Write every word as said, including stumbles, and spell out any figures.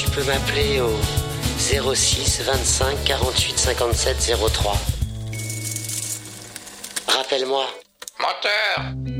tu peux m'appeler au zéro six vingt-cinq quarante-huit cinquante-sept zéro trois. Rappelle-moi. Moteur